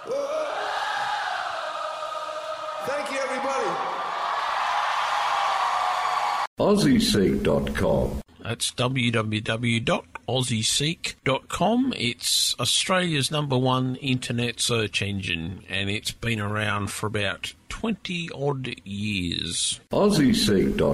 Thank you, everybody. AussieSeek.com. That's www.aussieseek.com. It's Australia's #1 internet search engine, and it's been around for about 20-odd years. AussieSeek.com.